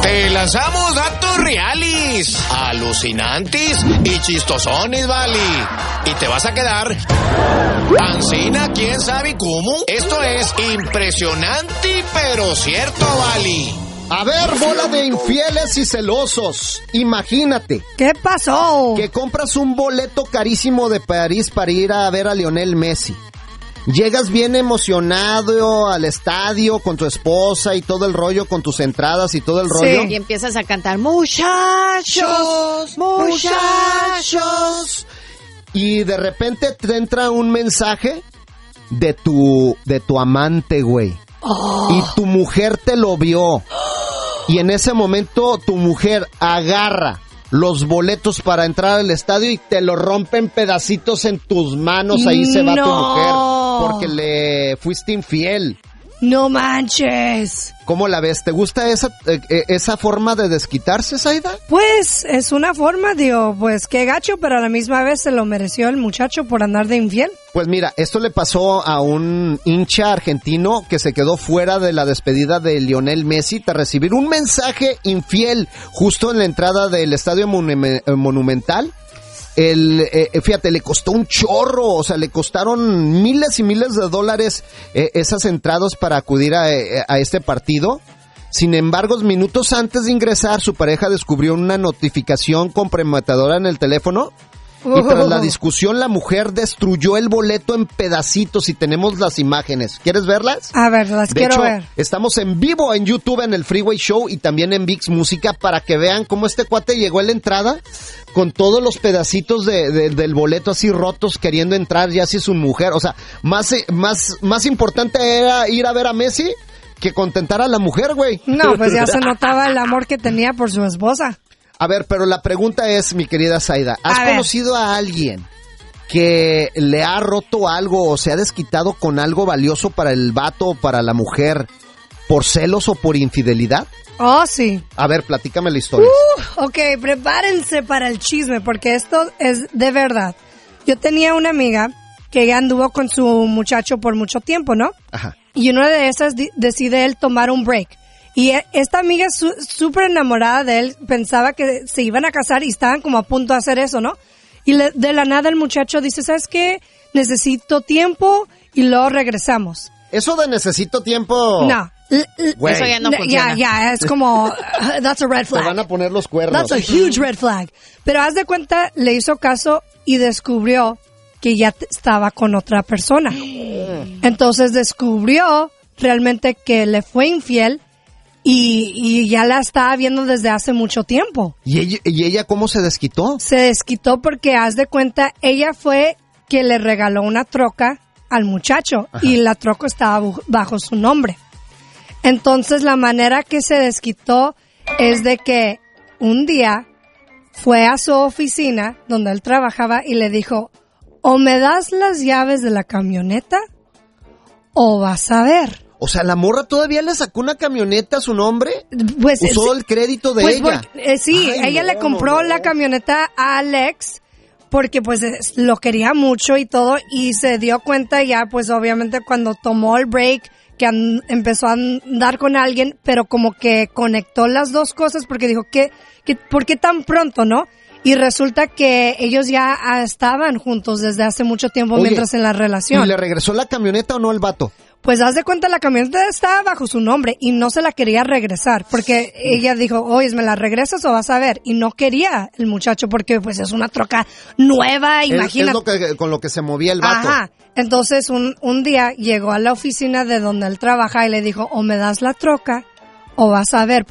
Te lanzamos datos reales, alucinantes y chistosones, vale. Y te vas a quedar pancina, quién sabe cómo. Esto es impresionante, pero cierto, vale. A ver, bola de infieles y celosos. Imagínate. ¿Qué pasó? Que compras un boleto carísimo de París para ir a ver a Lionel Messi. Llegas bien emocionado al estadio con tu esposa y todo el rollo, con tus entradas y todo el rollo. Y empiezas a cantar, muchachos, muchachos. Y de repente te entra un mensaje de tu amante, güey. Y tu mujer te lo vio. Y en ese momento tu mujer agarra los boletos para entrar al estadio y te lo rompe en pedacitos en tus manos. Ahí se va tu mujer porque le fuiste infiel. No manches. ¿Cómo la ves? ¿Te gusta esa forma de desquitarse, Zaida? Pues es una forma, digo, pues qué gacho, pero a la misma vez se lo mereció el muchacho por andar de infiel. Pues mira, esto le pasó a un hincha argentino que se quedó fuera de la despedida de Lionel Messi tras recibir un mensaje infiel justo en la entrada del Estadio Monumental. Fíjate, le costó un chorro, o sea, le costaron miles y miles de dólares esas entradas para acudir a este partido. Sin embargo, minutos antes de ingresar, su pareja descubrió una notificación comprometedora en el teléfono. Y tras la discusión, la mujer destruyó el boleto en pedacitos y tenemos las imágenes. ¿Quieres verlas? A ver, quiero ver. Estamos en vivo en YouTube en el Freeway Show y también en VIX Música para que vean cómo este cuate llegó a la entrada con todos los pedacitos del boleto así rotos queriendo entrar ya si es su mujer. O sea, más importante era ir a ver a Messi que contentar a la mujer, güey. No, pues ya se notaba el amor que tenía por su esposa. A ver, pero la pregunta es, mi querida Zaida, ¿has conocido a alguien que le ha roto algo o se ha desquitado con algo valioso para el vato o para la mujer por celos o por infidelidad? Oh, sí. A ver, platícame la historia. Ok, prepárense para el chisme porque esto es de verdad. Yo tenía una amiga que ya anduvo con su muchacho por mucho tiempo, ¿no? Ajá. Y una de esas decide él tomar un break. Y esta amiga súper enamorada de él, pensaba que se iban a casar y estaban como a punto de hacer eso, ¿no? Y de la nada el muchacho dice, ¿sabes qué? Necesito tiempo y luego regresamos. Eso de necesito tiempo... No. Eso ya no funciona. Ya, es como, that's a red flag. Te van a poner los cuernos. That's a huge red flag. Pero haz de cuenta, le hizo caso y descubrió que ya estaba con otra persona. Entonces descubrió realmente que le fue infiel. Y ya la estaba viendo desde hace mucho tiempo. ¿Y ella cómo se desquitó? Se desquitó porque, haz de cuenta, ella fue que le regaló una troca al muchacho. Ajá. Y la troca estaba bajo su nombre. Entonces, la manera que se desquitó es de que un día fue a su oficina donde él trabajaba y le dijo, o me das las llaves de la camioneta o vas a ver. O sea, ¿la morra todavía le sacó una camioneta a su nombre? Pues usó el crédito de ella. Sí, ella le compró la camioneta a Alex porque pues lo quería mucho y todo, y se dio cuenta ya pues obviamente cuando tomó el break que empezó a andar con alguien, pero como que conectó las dos cosas porque dijo, ¿por qué tan pronto, no? Y resulta que ellos ya estaban juntos desde hace mucho tiempo. Oye, mientras en la relación. ¿Y le regresó la camioneta o no el vato? Pues haz de cuenta, la camioneta estaba bajo su nombre y no se la quería regresar porque ella dijo, oye, ¿me la regresas o vas a ver? Y no quería el muchacho porque pues es una troca nueva, imagínate. Es con lo que se movía el vato. Ajá. Entonces un día llegó a la oficina de donde él trabaja y le dijo, o me das la troca o vas a ver.